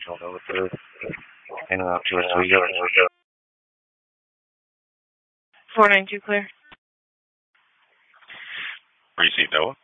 Don't know what the in and out to us. We go. 492 clear. Received, Noah.